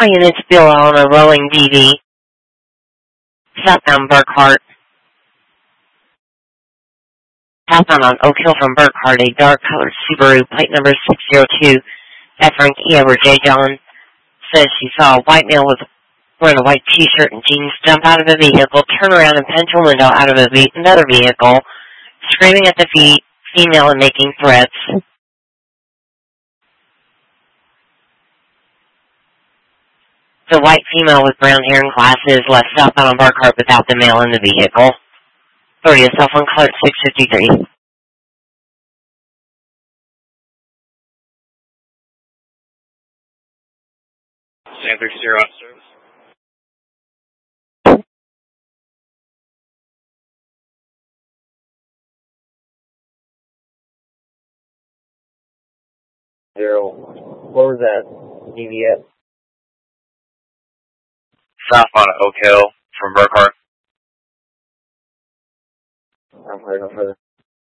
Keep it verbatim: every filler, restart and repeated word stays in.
Hi, and it's Bill on a rolling D V. Southbound Burkhart. Southbound on Oak Hill from Burkhart, a dark-colored Subaru, plate number six zero two, F. Frank E. over J. John, says she saw a white male with wearing a white T-shirt and jeans jump out of a vehicle, turn around and punch a window out of a ve- another vehicle, screaming at the fe- female and making threats. The white female with brown hair and glasses left southbound on Burkhart without the male in the vehicle. Authority, cell phone call at six fifty-three. San three zero on service. Zero. What was that? D V S? Southbound Oak Hill from Burkhart. I'm heard, I'm heard.